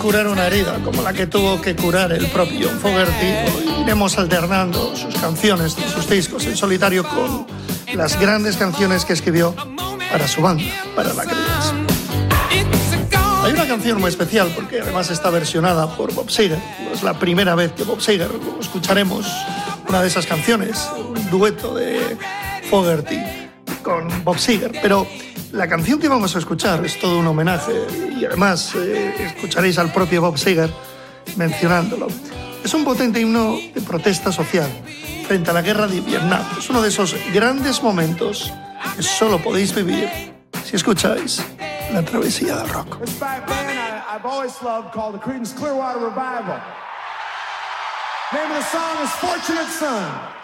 curar una herida como la que tuvo que curar el propio John Fogerty. Iremos alternando sus canciones, sus discos en solitario con las grandes canciones que escribió para su banda, para la Creedence. Hay una canción muy especial porque además está versionada por Bob Seger. Es la primera vez que Bob Seger escucharemos una de esas canciones, un dueto de Fogerty con Bob Seger. Pero la canción que vamos a escuchar es todo un homenaje y además escucharéis al propio Bob Seger mencionándolo. Es un potente himno de protesta social frente a la guerra de Vietnam. Es uno de esos grandes momentos que solo podéis vivir si escucháis La Travesía del Rock. This band I've always loved called the Creedence Clearwater Revival. Name of the song is Fortunate Son.